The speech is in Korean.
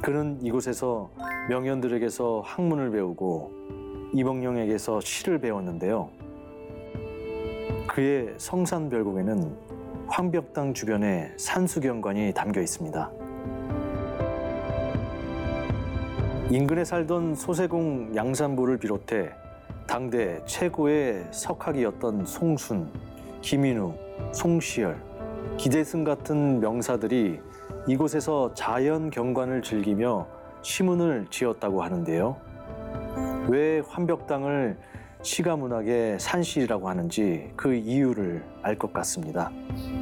그는 이곳에서 명연들에게서 학문을 배우고 이몽룡에게서 시를 배웠는데요. 그의 성산별곡에는 황벽당 주변에 산수경관이 담겨 있습니다. 인근에 살던 소세공 양산부를 비롯해 당대 최고의 석학이었던 송순, 김인우, 송시열, 기대승 같은 명사들이 이곳에서 자연 경관을 즐기며 시문을 지었다고 하는데요. 왜 환벽당을 시가문학의 산실이라고 하는지 그 이유를 알 것 같습니다.